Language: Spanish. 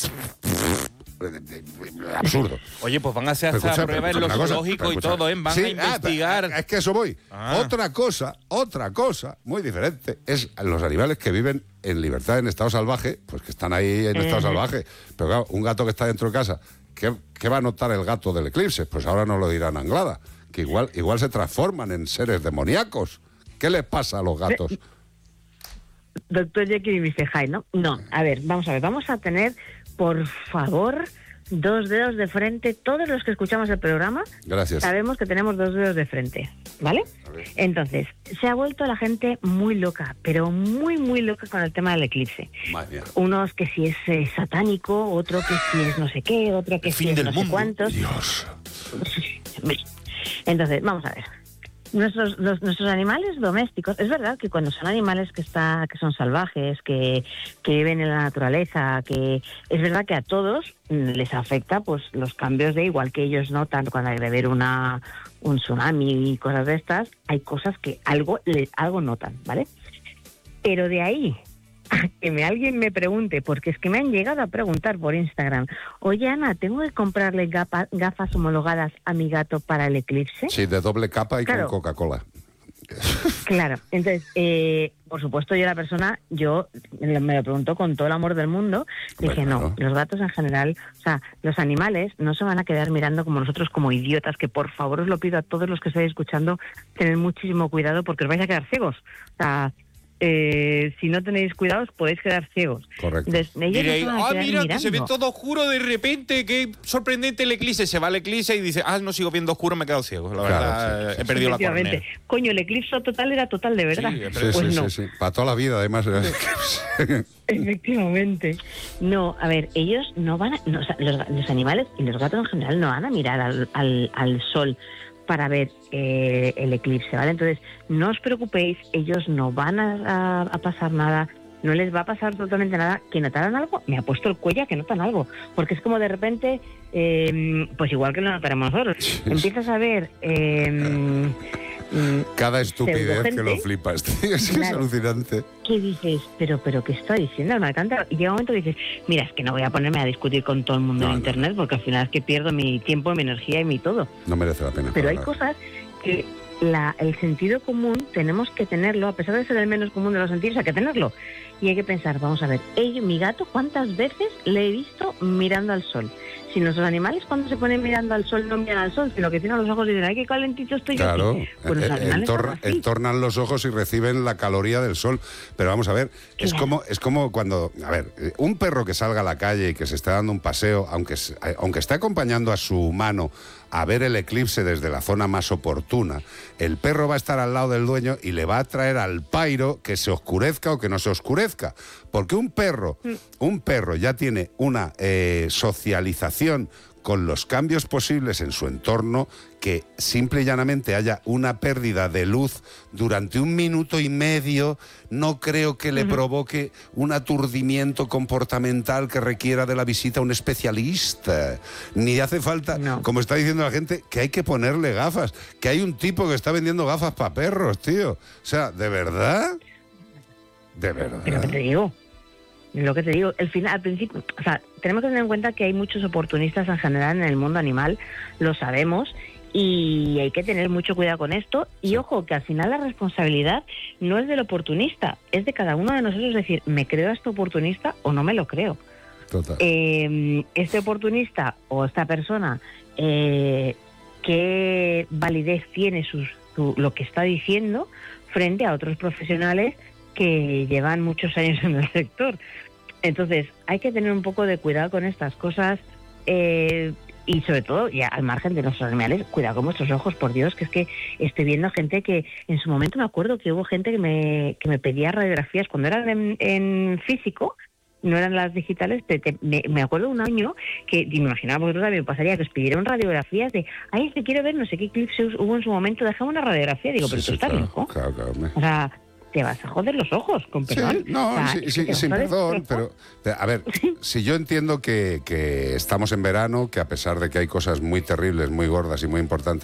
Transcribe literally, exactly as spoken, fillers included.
absurdo. Oye, pues van a hacer hasta pruebas en los zoológicos y todo, ¿eh? Van sí, a investigar. Ah, es que eso voy. Ah. Otra cosa, otra cosa muy diferente es los animales que viven en libertad en estado salvaje, pues que están ahí en estado uh-huh. salvaje. Pero claro, un gato que está dentro de casa, ¿qué, ¿qué va a notar el gato del eclipse? Pues ahora nos lo dirán Anglada, que igual, igual se transforman en seres demoníacos. ¿Qué les pasa a los gatos? Doctor Jekyll y mister Hyde, ¿no? No, a ver, vamos a ver, vamos a tener, por favor, dos dedos de frente. Todos los que escuchamos el programa Gracias. sabemos que tenemos dos dedos de frente, ¿vale? Entonces, se ha vuelto la gente muy loca, pero muy, muy loca con el tema del eclipse. Madre. Unos que si es eh, satánico, otro que si es no sé qué, otro que el si fin es del no mundo. sé cuántos. Dios. Entonces, vamos a ver. Nuestros, los, nuestros animales domésticos, es verdad que cuando son animales que está, que son salvajes, que, que viven en la naturaleza, que es verdad que a todos les afecta pues los cambios de, igual que ellos notan cuando hay de ver una, un tsunami y cosas de estas, hay cosas que algo, le, algo notan, ¿vale? Pero de ahí a que me, alguien me pregunte, porque es que me han llegado a preguntar por Instagram, oye Ana, ¿tengo que comprarle gafas, gafas homologadas a mi gato para el eclipse? Sí, de doble capa y claro. con Coca-Cola. Claro, entonces, eh, por supuesto yo la persona, yo me lo preguntó con todo el amor del mundo, dije bueno, no, los gatos en general, o sea, los animales no se van a quedar mirando como nosotros, como idiotas, que por favor os lo pido a todos los que estáis escuchando, tened muchísimo cuidado porque os vais a quedar ciegos, o sea, Eh, si no tenéis cuidado os podéis quedar ciegos. Correcto. Diréis, ah, mira, mirando. Que se ve todo oscuro de repente, qué sorprendente el eclipse. Se va el eclipse y dice, ah, no sigo viendo oscuro, me he quedado ciego. La claro, verdad, sí, sí, he perdido la córnea. Coño, el eclipse total era total de verdad. Sí, pues sí, no. sí, sí. Para toda la vida, además. Efectivamente. No, a ver, ellos no van a... No, o sea, los, los animales y los gatos en general no van a mirar al, al, al sol para ver eh, el eclipse, ¿vale? Entonces, no os preocupéis, ellos no van a, a, a pasar nada, no les va a pasar totalmente nada. ¿Que notaran algo? Me ha puesto el cuello a que notan algo, porque es como de repente, eh, pues igual que lo notaremos nosotros, sí, empiezas a ver... Eh, cada estupidez que lo flipas, tío, es, claro, es alucinante. ¿Qué dices? Pero, pero ¿qué está diciendo? Me encanta. Y llega un momento que dices, mira, es que no voy a ponerme a discutir con todo el mundo no, en no. internet, porque al final es que pierdo mi tiempo, mi energía y mi todo. No merece la pena. Pero hay nada. cosas que la, el sentido común tenemos que tenerlo, a pesar de ser el menos común de los sentidos, hay que tenerlo. Y hay que pensar, vamos a ver, ella, mi gato, ¿cuántas veces le he visto mirando al sol? Si nuestros animales cuando se ponen mirando al sol no miran al sol, sino que tienen los ojos y dicen, ay, qué calentito estoy claro, yo aquí. Pues los animales entor- entornan los ojos y reciben la caloría del sol. Pero vamos a ver, claro. es como es como cuando, a ver, un perro que salga a la calle y que se está dando un paseo, aunque, aunque esté acompañando a su humano a ver el eclipse desde la zona más oportuna, el perro va a estar al lado del dueño y le va a traer al pairo que se oscurezca o que no se oscurezca. Porque un perro, un perro ya tiene una eh, socialización con los cambios posibles en su entorno, que simple y llanamente haya una pérdida de luz durante un minuto y medio, no creo que le uh-huh. provoque un aturdimiento comportamental que requiera de la visita a un especialista. Ni hace falta, no. como está diciendo la gente, que hay que ponerle gafas, que hay un tipo que está vendiendo gafas para perros, tío. O sea, ¿de verdad? ¿De verdad? Pero que te digo... Lo que te digo, el final, al principio, o sea, tenemos que tener en cuenta que hay muchos oportunistas en general en el mundo animal, lo sabemos, y hay que tener mucho cuidado con esto. Y ojo, que al final la responsabilidad no es del oportunista, es de cada uno de nosotros, es decir, ¿me creo a este oportunista o no me lo creo? Total. Eh, este oportunista o esta persona, eh, ¿qué validez tiene sus, su, lo que está diciendo frente a otros profesionales que llevan muchos años en el sector? Entonces, hay que tener un poco de cuidado con estas cosas eh, y sobre todo, ya al margen de nuestros animales, cuidado con vuestros ojos, por Dios, que es que estoy viendo gente que, en su momento me acuerdo que hubo gente que me, que me pedía radiografías cuando eran en, en físico, no eran las digitales. Te, te, me, me acuerdo un año que, me imaginaba vosotros también me pasaría, que os pidieron radiografías de, ay, es que quiero ver no sé qué eclipse hubo en su momento, déjame una radiografía. Digo, pero sí, tú sí, estás claro, loco. Claro, claro, o sea, te vas a joder los ojos, con perdón. Sí, no, o sea, sí, sí, si sin perdón, pero, a ver, si yo entiendo que, que estamos en verano, que a pesar de que hay cosas muy terribles, muy gordas y muy importantes